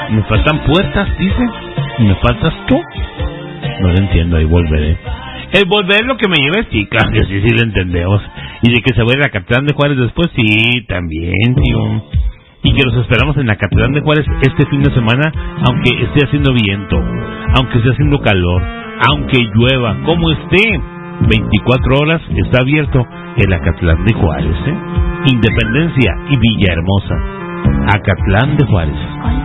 Me faltan puertas, dice. ¿Me faltas tú? No lo entiendo, ahí volveré. El volver lo que me lleva es sí, claro, sí lo entendemos. Y de que se va a ir a la Catedral de Juárez después, sí, también, tío. Y que los esperamos en la Catedral de Juárez este fin de semana, aunque esté haciendo viento, aunque esté haciendo calor, aunque llueva, como esté, 24 horas está abierto el Acatlán de Juárez, Independencia y Villahermosa. Acatlán de Juárez.